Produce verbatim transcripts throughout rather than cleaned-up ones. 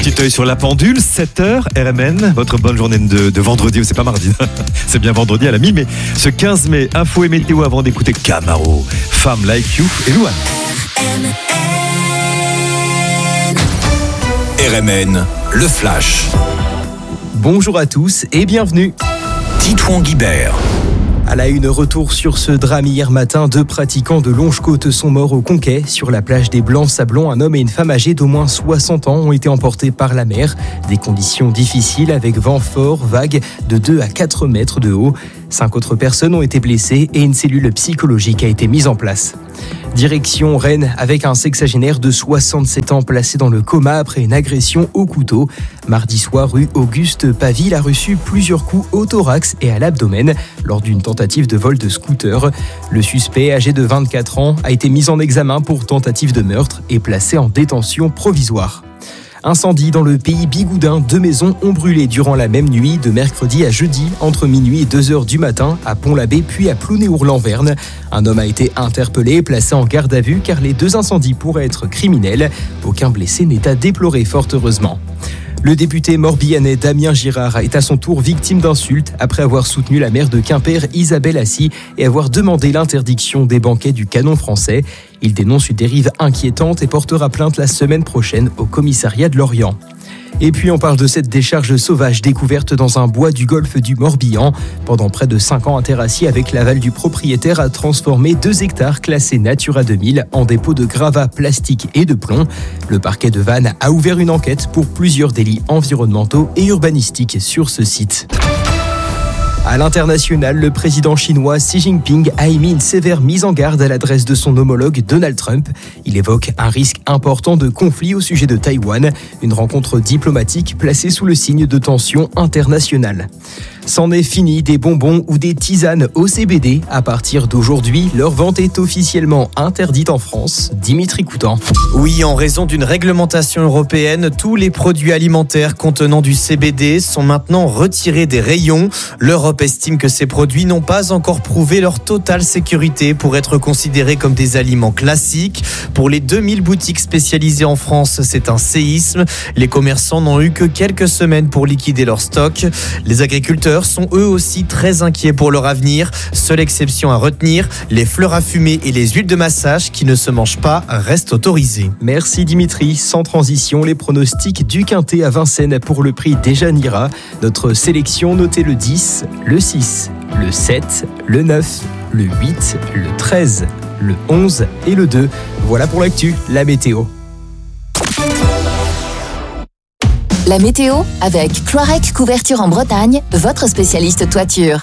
Petit œil sur la pendule, sept heures, R M N, votre bonne journée de, de vendredi, ou c'est pas mardi, c'est bien vendredi à la mi, mais ce quinze mai, info et météo avant d'écouter Camaro, Femme Like You et Louane. R M N, le flash. Bonjour à tous et bienvenue. Titouan Guibert. À la une, retour sur ce drame hier matin. Deux pratiquants de Longe-Côte sont morts au Conquet. Sur la plage des Blancs-Sablons, un homme et une femme âgés d'au moins soixante ans ont été emportés par la mer. Des conditions difficiles avec vent fort, vagues de deux à quatre mètres de haut. Cinq autres personnes ont été blessées et une cellule psychologique a été mise en place. Direction Rennes avec un sexagénaire de soixante-sept ans placé dans le coma après une agression au couteau. Mardi soir, rue Auguste Paville a reçu plusieurs coups au thorax et à l'abdomen lors d'une tentative de vol de scooter. Le suspect, âgé de vingt-quatre ans, a été mis en examen pour tentative de meurtre et placé en détention provisoire. Incendie dans le pays bigoudin. Deux maisons ont brûlé durant la même nuit, de mercredi à jeudi, entre minuit et deux heures du matin, à Pont-l'Abbé puis à Plounéour-Lanverne. Un homme a été interpellé et placé en garde à vue car les deux incendies pourraient être criminels. Aucun blessé n'est à déplorer, fort heureusement. Le député morbihanais Damien Girard est à son tour victime d'insultes après avoir soutenu la maire de Quimper, Isabelle Assy, et avoir demandé l'interdiction des banquets du Canon français. Il dénonce une dérive inquiétante et portera plainte la semaine prochaine au commissariat de Lorient. Et puis on parle de cette décharge sauvage découverte dans un bois du golfe du Morbihan. Pendant près de cinq ans, un terrassier avec l'aval du propriétaire a transformé deux hectares classés Natura deux mille en dépôt de gravats, plastique et de plomb. Le parquet de Vannes a ouvert une enquête pour plusieurs délits environnementaux et urbanistiques sur ce site. À l'international, le président chinois Xi Jinping a émis une sévère mise en garde à l'adresse de son homologue Donald Trump. Il évoque un risque important de conflit au sujet de Taïwan, une rencontre diplomatique placée sous le signe de tensions internationales. C'en est fini des bonbons ou des tisanes au C B D. À partir d'aujourd'hui, leur vente est officiellement interdite en France. Dimitri Coutan. Oui, en raison d'une réglementation européenne, tous les produits alimentaires contenant du C B D sont maintenant retirés des rayons. L'Europe estime que ces produits n'ont pas encore prouvé leur totale sécurité pour être considérés comme des aliments classiques. Pour les deux mille boutiques spécialisées en France, c'est un séisme. Les commerçants n'ont eu que quelques semaines pour liquider leur stock. Les agriculteurs sont eux aussi très inquiets pour leur avenir. Seule exception à retenir, les fleurs à fumer et les huiles de massage qui ne se mangent pas restent autorisées. Merci Dimitri. Sans transition, les pronostics du Quintet à Vincennes pour le prix Dejanira. Notre sélection, notez le dix, le six, le sept, le neuf, le huit, le treize, le onze et le deux. Voilà pour l'actu, la météo. La météo avec Cloirec Couverture en Bretagne, votre spécialiste toiture.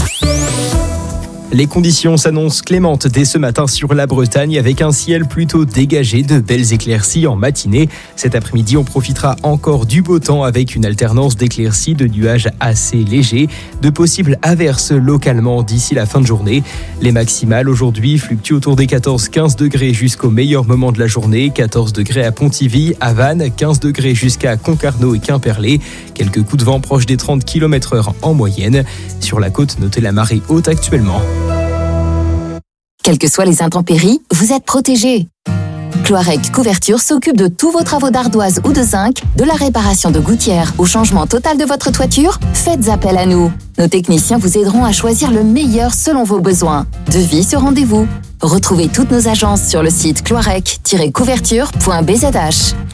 Les conditions s'annoncent clémentes dès ce matin sur la Bretagne avec un ciel plutôt dégagé, de belles éclaircies en matinée. Cet après-midi, on profitera encore du beau temps avec une alternance d'éclaircies, de nuages assez légers, de possibles averses localement d'ici la fin de journée. Les maximales aujourd'hui fluctuent autour des quatorze à quinze degrés jusqu'au meilleur moment de la journée. quatorze degrés à Pontivy, à Vannes, quinze degrés jusqu'à Concarneau et Quimperlé. Quelques coups de vent proches des trente kilomètres heure en moyenne. Sur la côte, notez la marée haute actuellement. Quelles que soient les intempéries, vous êtes protégés. Cloirec Couverture s'occupe de tous vos travaux d'ardoise ou de zinc, de la réparation de gouttières au changement total de votre toiture. Faites appel à nous. Nos techniciens vous aideront à choisir le meilleur selon vos besoins. Devis sur rendez-vous. Retrouvez toutes nos agences sur le site cloirec tiret couverture point b z h.